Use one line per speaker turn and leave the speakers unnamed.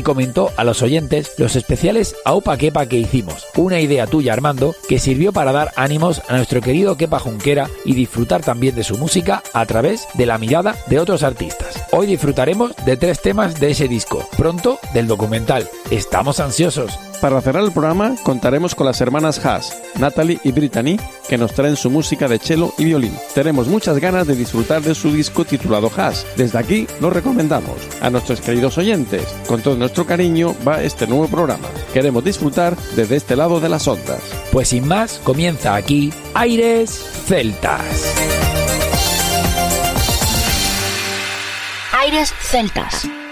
comentó a los oyentes los especiales Aupa Kepa que hicimos. Una idea tuya, Armando, que sirvió para dar ánimos a nuestro querido Kepa Junquera y disfrutar también de su música a través de la mirada de otros artistas. Hoy disfrutaremos de 3 temas de ese disco, pronto del documental. ¡Estamos ansiosos!
Para cerrar el programa contaremos con las hermanas Haas, Natalie y Brittany, que nos traen su música de cello y violín. Tenemos muchas ganas de disfrutar de su disco titulado Haas. Desde aquí lo recomendamos a nuestros queridos oyentes. Con todo nuestro cariño va este nuevo programa. Queremos disfrutar desde este lado de las ondas.
Pues sin más, comienza aquí Aires Celtas.
Aires Celtas.